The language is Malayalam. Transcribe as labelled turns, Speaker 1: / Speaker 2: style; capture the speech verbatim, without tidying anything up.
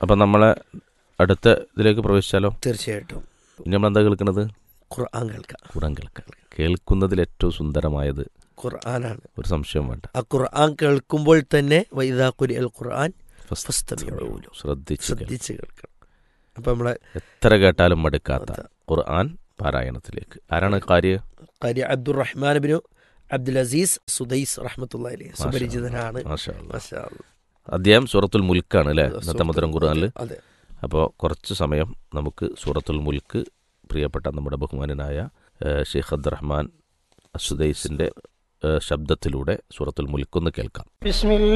Speaker 1: അപ്പം നമ്മളെ അടുത്ത ഇതിലേക്ക് പ്രവേശിച്ചാലോ?
Speaker 2: തീർച്ചയായിട്ടും.
Speaker 1: ഇനി നമ്മളെന്താ കേൾക്കുന്നത്?
Speaker 2: ഖുർആൻ കേൾക്കാം.
Speaker 1: ഖുർആൻ കേൾക്കാം. കേൾക്കുന്നതിൽ ഏറ്റവും സുന്ദരമായത്
Speaker 2: ഖുർആനാണ്.
Speaker 1: ഒരു സംശയം വേണ്ട.
Speaker 2: ആ ഖുർആൻ കേൾക്കുമ്പോൾ തന്നെ വൈദാ ഖുരിഅൽ ഖുർആൻ
Speaker 1: ഫസ്തമിഊ. ശ്രദ്ധിച്ച്
Speaker 2: ശ്രദ്ധിച്ച് കേൾക്കണം. അപ്പം നമ്മളെ
Speaker 1: എത്ര കേട്ടാലും മടുക്കാത്ത ഖുർആൻ പാരായണത്തിലേക്ക് ആരാണ് ഖാരി?
Speaker 2: ഖാരി അബ്ദുറഹ്മാൻ ബിനു അബ്ദുൽ അസീസ് സുദൈസ് റഹ്മത്തുള്ളാഹി അലൈഹി സുപരിചിതനാണ്.
Speaker 1: മാഷാ അല്ലാഹ്.
Speaker 2: മാഷാ അല്ലാഹ്.
Speaker 1: അദ്ദേഹം സൂറത്തുൽ മുൽക്കാണ് അല്ലേ ഇന്നത്തെ മുദ്രം ഖുർആനിൽ?
Speaker 2: അതെ.
Speaker 1: അപ്പോൾ കുറച്ച് സമയം നമുക്ക് സൂറത്തുൽ മുൽക്ക് പ്രിയപ്പെട്ട നമ്മുടെ ബഹുമാനനായ ഷെയ്ഖ് അബ്ദുറഹ്മാൻ സുദൈസിൻ്റെ ശബ്ദത്തിലൂടെ സൂറത്തുൽ മുൽക്ക് ഒന്ന് കേൾക്കാം.